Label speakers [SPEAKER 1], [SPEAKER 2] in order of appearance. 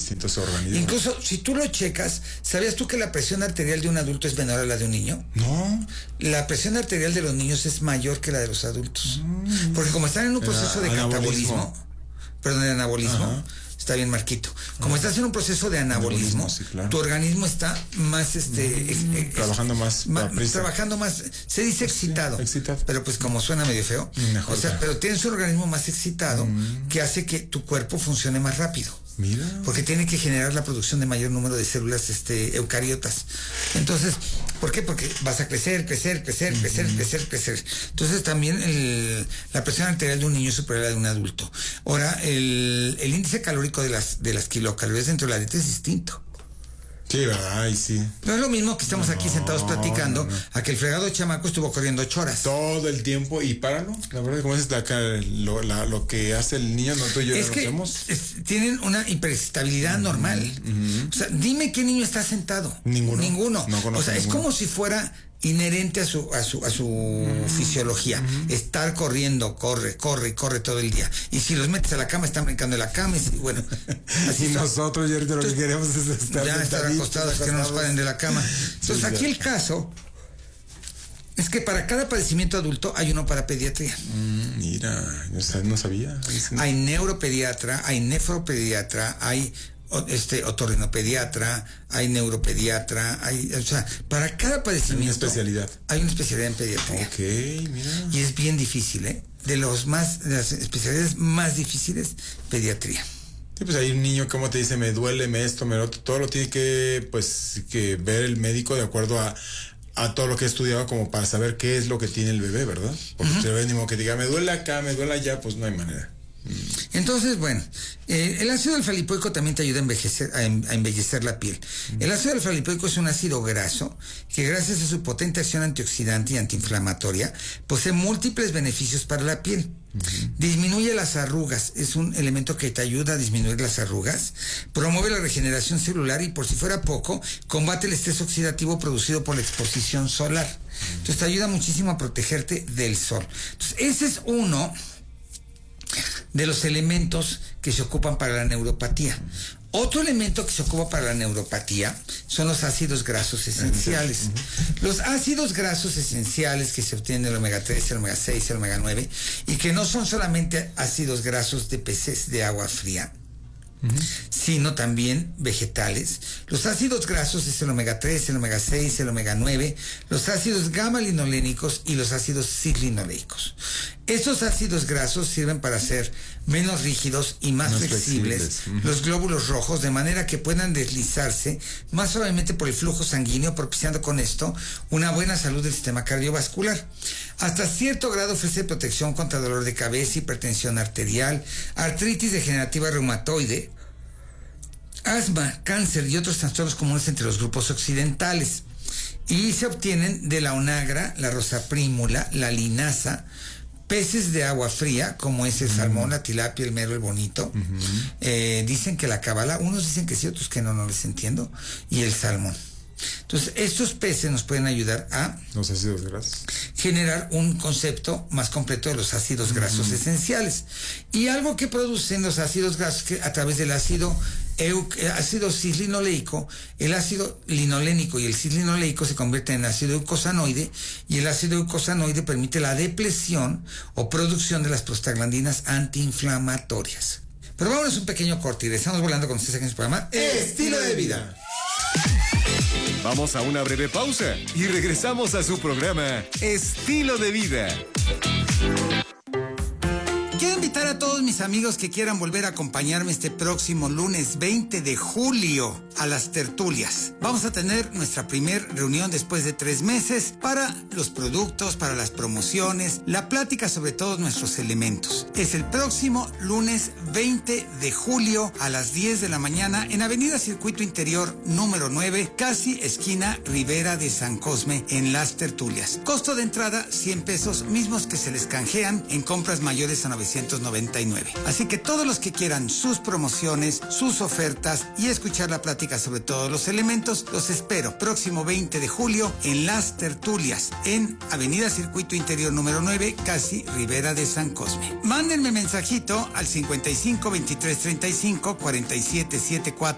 [SPEAKER 1] distintos organismos.
[SPEAKER 2] Incluso, si tú lo checas, ¿sabías tú que la presión arterial de un adulto es menor a la de un niño?
[SPEAKER 1] No.
[SPEAKER 2] La presión arterial de los niños es mayor que la de los adultos. Porque como están en un proceso de catabolismo, de anabolismo, ajá, está bien marquito. Como estás en un proceso de anabolismo, sí, claro, tu organismo está más
[SPEAKER 1] trabajando más,
[SPEAKER 2] se dice excitado, pero pues como suena medio feo, mejor, o sea, pero tienes un organismo más excitado que hace que tu cuerpo funcione más rápido.
[SPEAKER 1] Mira.
[SPEAKER 2] Porque tiene que generar la producción de mayor número de células eucariotas. Entonces, ¿por qué? Porque vas a crecer. Entonces también la presión arterial de un niño es superior a la de un adulto. Ahora, el índice calórico de las kilocalorías dentro de la dieta es distinto.
[SPEAKER 1] Sí, ¿verdad? Ay, sí.
[SPEAKER 2] No es lo mismo que estamos aquí sentados platicando a que el fregado chamaco estuvo corriendo 8 horas.
[SPEAKER 1] Todo el tiempo, y páralo. La verdad, como es acá, lo que hace el niño, no tú y yo
[SPEAKER 2] es
[SPEAKER 1] lo
[SPEAKER 2] que
[SPEAKER 1] hacemos.
[SPEAKER 2] Tienen una hiperestabilidad normal. O sea, dime qué niño está sentado. Ninguno. No conozco, o sea, es como si fuera inherente a su fisiología. Estar corriendo, corre todo el día. Y si los metes a la cama, están brincando en la cama. Y bueno,
[SPEAKER 1] así y nosotros, ya ahorita lo que queremos es
[SPEAKER 2] estar acostados, que no nos paren de la cama. Entonces, aquí el caso es que para cada padecimiento adulto hay uno para pediatría.
[SPEAKER 1] Mira, no sabía.
[SPEAKER 2] Hay neuropediatra, hay nefropediatra, hay otorrinopediatra, hay neuropediatra, o sea, para cada padecimiento
[SPEAKER 1] hay una especialidad
[SPEAKER 2] en pediatría.
[SPEAKER 1] Ok, mira.
[SPEAKER 2] Y es bien difícil, de las especialidades más difíciles, pediatría.
[SPEAKER 1] Sí, pues hay un niño, como te dice, me duele, esto, me lo otro, todo lo tiene que ver el médico de acuerdo a todo lo que he estudiado, como para saber qué es lo que tiene el bebé, ¿verdad? Porque si el bebé ni modo que diga, me duele acá, me duele allá, pues no hay manera.
[SPEAKER 2] Entonces, bueno, el ácido alfa-lipoico también te ayuda a embellecer la piel. El ácido alfa-lipoico es un ácido graso que, gracias a su potente acción antioxidante y antiinflamatoria, posee múltiples beneficios para la piel. Disminuye las arrugas, es un elemento que te ayuda a disminuir las arrugas, promueve la regeneración celular y, por si fuera poco, combate el estrés oxidativo producido por la exposición solar. Entonces te ayuda muchísimo a protegerte del sol. Entonces, ese es uno de los elementos que se ocupan para la neuropatía. Otro elemento que se ocupa para la neuropatía son los ácidos grasos esenciales. Los ácidos grasos esenciales que se obtienen del omega 3, el omega 6, el omega 9, y que no son solamente ácidos grasos de peces de agua fría, sino también vegetales. Los ácidos grasos es el omega 3, el omega 6, el omega 9, los ácidos gamma-linolénicos y los ácidos cis-linoleicos. Estos ácidos grasos sirven para hacer menos rígidos y más flexibles los glóbulos rojos, de manera que puedan deslizarse más suavemente por el flujo sanguíneo, propiciando con esto una buena salud del sistema cardiovascular. Hasta cierto grado ofrece protección contra dolor de cabeza, hipertensión arterial, artritis degenerativa reumatoide, asma, cáncer y otros trastornos comunes entre los grupos occidentales. Y se obtienen de la onagra, la rosa prímula, la linaza, peces de agua fría, como es el salmón, la tilapia, el mero, el bonito. Dicen que la cabala, unos dicen que sí, otros que no les entiendo, y el salmón. Entonces, estos peces nos pueden ayudar a
[SPEAKER 1] los ácidos grasos,
[SPEAKER 2] generar un concepto más completo de los ácidos grasos esenciales. Y algo que producen los ácidos grasos, que a través del ácido cis-linoleico, el ácido linolénico y el cis-linoleico se convierten en ácido eicosanoide, y el ácido eicosanoide permite la depresión o producción de las prostaglandinas antiinflamatorias. Pero vámonos un pequeño corte y regresamos volando con ustedes aquí en su programa Estilo de Vida.
[SPEAKER 3] Vamos a una breve pausa y regresamos a su programa Estilo de Vida.
[SPEAKER 2] Quiero invitar a todos mis amigos que quieran volver a acompañarme este próximo lunes 20 de julio a las tertulias. Vamos a tener nuestra primer reunión después de 3 meses para los productos, para las promociones, la plática sobre todos nuestros elementos. Es el próximo lunes 20 de julio a las 10 de la mañana en Avenida Circuito Interior número 9, casi esquina Rivera de San Cosme, en las tertulias. Costo de entrada 100 pesos, mismos que se les canjean en compras mayores a 999. Así que todos los que quieran sus promociones, sus ofertas y escuchar la plática sobre todos los elementos, los espero próximo 20 de julio en las tertulias en Avenida Circuito Interior número 9, casi Rivera de San Cosme. Mándenme mensajito al 55 23 35 47 74